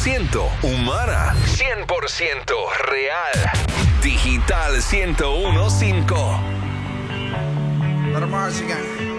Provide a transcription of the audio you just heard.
100% humana, 100% real. Digital 101.5. Let 'em Mars again.